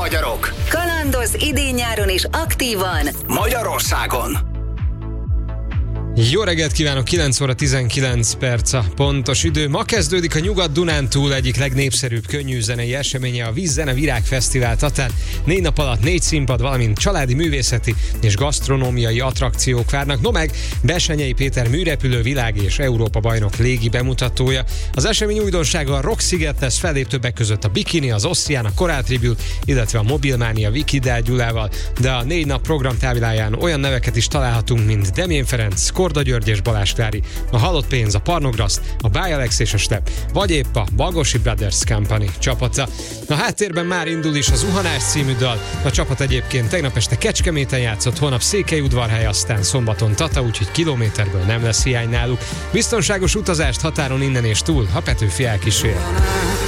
magyarok. Kalandoz idén-nyáron is aktívan Magyarországon. Jó reggelt kívánok, 9 óra 19 perc a pontos idő. Ma kezdődik a Nyugat-Dunántúl egyik legnépszerűbb könnyűzenei eseménye, a Vízzene Virágfesztivál Tatán. 4 nap alatt 4 színpad, valamint családi, művészeti és gasztronómiai attrakciók várnak. No meg Bessenyei Péter műrepülő világ és Európa bajnok légi bemutatója. Az esemény újdonsága a Rock-sziget lesz, fellép többek között a Bikini, az Ossian, a Korál Tribute, illetve a Mobilmania Vikidel Gyulával. De a 4 nap program táviláján olyan neveket is találhatunk, mint Demjén Ferenc, Korda György és Balázs Klári, a Halott Pénz, a Parnograszt, a Báj Alex és a Step, vagy épp a Bagosi Brothers Company csapata. A háttérben már indul is az Zuhanás című dal. A csapat egyébként tegnap este Kecskeméten játszott, holnap Székelyudvarhely, aztán szombaton Tata, úgyhogy kilométerből nem lesz hiány náluk. Biztonságos utazást határon innen és túl, ha Petőfi elkísér.